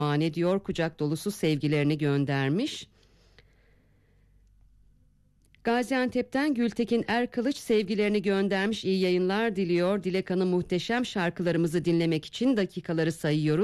ediyor. Kucak dolusu sevgilerini göndermiş. Gaziantep'ten Gültekin Erkılıç sevgilerini göndermiş. İyi yayınlar diliyor. Dilek Hanım, muhteşem şarkılarımızı dinlemek için dakikaları sayıyoruz.